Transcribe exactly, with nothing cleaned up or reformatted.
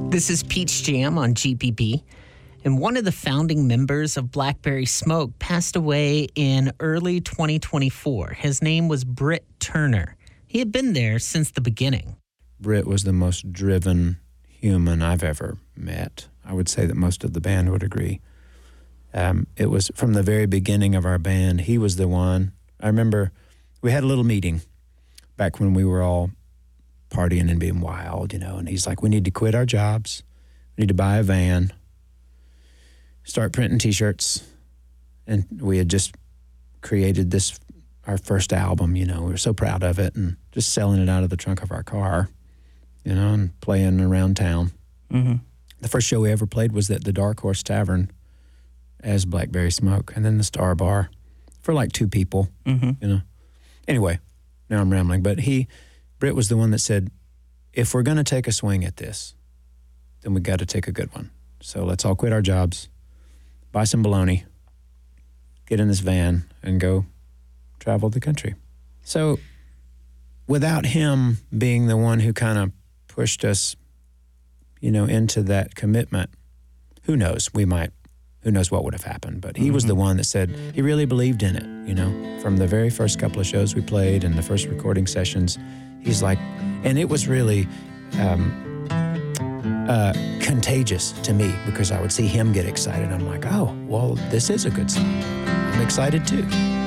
This is Peach Jam on G P B. And one of the founding members of Blackberry Smoke passed away in early twenty twenty-four. His name was Britt Turner. He had been there since the beginning. Britt was the most driven human I've ever met. I would say that most of the band would agree. Um, it was from the very beginning of our band, he was the one. I remember we had a little meeting back when we were all partying and being wild, you know, and he's like, we need to quit our jobs. We need to buy a van, start printing T-shirts. And we had just created this, our first album, you know, we were so proud of it, and just selling it out of the trunk of our car, you know, and playing around town. Mm-hmm. The first show we ever played was at the Dark Horse Tavern as Blackberry Smoke, and then the Star Bar for like two people, Mm-hmm. you know. Anyway, now I'm rambling, but he, Britt was the one that said, if we're going to take a swing at this, then we got to take a good one. So let's all quit our jobs, buy some bologna, get in this van, and go travel the country. So without him being the one who kind of pushed us, you know, into that commitment, who knows, we might, who knows what would have happened. But he mm-hmm. was the one that said he really believed in it, you know, from the very first couple of shows we played and the first recording sessions. He's like, and it was really um, uh, contagious to me because I would see him get excited. I'm like, oh, well, this is a good song. I'm excited too.